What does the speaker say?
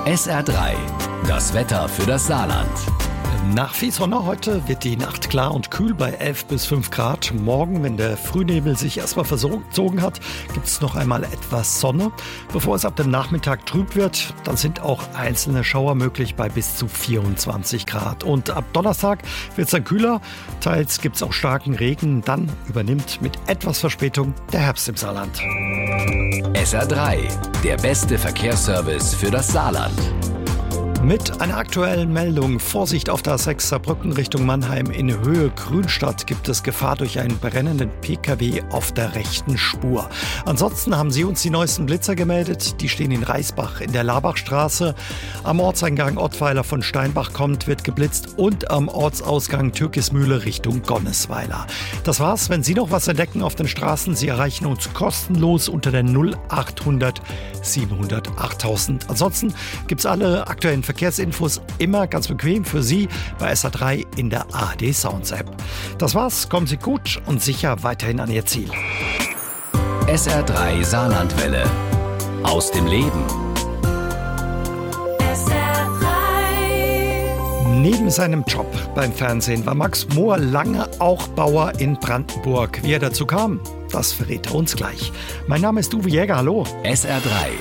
SR3, das Wetter für das Saarland. Nach viel Sonne heute wird die Nacht klar und kühl bei 11 bis 5 Grad. Morgen, wenn der Frühnebel sich erstmal verzogen hat, gibt es noch einmal etwas Sonne. Bevor es ab dem Nachmittag trüb wird, dann sind auch einzelne Schauer möglich bei bis zu 24 Grad. Und ab Donnerstag wird es dann kühler. Teils gibt es auch starken Regen. Dann übernimmt mit etwas Verspätung der Herbst im Saarland. SR3, der beste Verkehrsservice für das Saarland. Mit einer aktuellen Meldung: Vorsicht auf der A6 Saarbrücken Richtung Mannheim in Höhe Grünstadt gibt es Gefahr durch einen brennenden PKW auf der rechten Spur. Ansonsten haben Sie uns die neuesten Blitzer gemeldet. Die stehen in Reisbach in der Labachstraße. Am Ortseingang Ottweiler von Steinbach kommt, wird geblitzt und am Ortsausgang Türkismühle Richtung Gonnesweiler. Das war's. Wenn Sie noch was entdecken auf den Straßen, Sie erreichen uns kostenlos unter der 0800 700 8000. Ansonsten gibt's alle aktuellen Verkehrsinfos immer ganz bequem für Sie bei SR3 in der ARD Sounds App. Das war's, kommen Sie gut und sicher weiterhin an Ihr Ziel. SR3 Saarlandwelle. Aus dem Leben. Neben seinem Job beim Fernsehen war Max Mohr lange auch Bauer in Brandenburg. Wie er dazu kam, das verrät er uns gleich. Mein Name ist Uwe Jäger, hallo. SR3,